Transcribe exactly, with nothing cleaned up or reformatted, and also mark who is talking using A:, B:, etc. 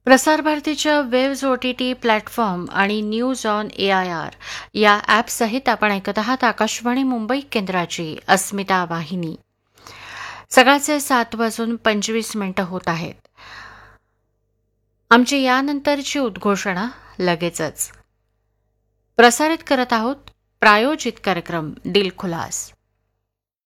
A: प्रसार भारतीच्या waves O T T platform आणि news on A I R या ॲपसहित आपण ऐकत आहात आकाशवाणी मुंबई केंद्राची अस्मिता वाहिनी. सकाळचे सात वाजून पंचवीस मिनिटं होत आहेत. आमची यानंतरची उद्घोषणा लगेचच. प्रसारित करत आहोत प्रायोजित कार्यक्रम दिलखुलास.